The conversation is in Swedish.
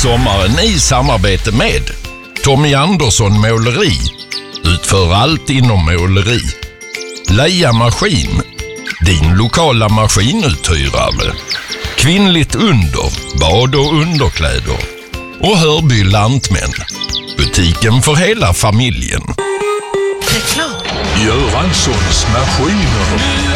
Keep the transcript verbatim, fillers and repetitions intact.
sommaren i samarbete med Tommy Andersson Måleri. Utför allt inom måleri. Leia Maskin, din lokala maskinuthyrare. Kvinnligt under, bad och underkläder. Och Hörby Lantmän, butiken för hela familjen. Reklam. Göranssons maskiner.